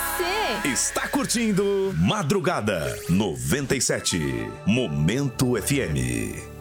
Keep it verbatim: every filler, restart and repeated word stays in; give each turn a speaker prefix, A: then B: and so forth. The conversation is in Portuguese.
A: você.
B: Está curtindo Madrugada noventa e sete, Momento F M.